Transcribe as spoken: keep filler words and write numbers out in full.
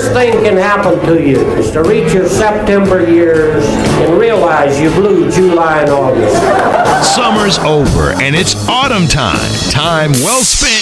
worst thing can happen to you is to reach your September years and realize you blew July and August. Summer's over, and it's autumn time. Time well spent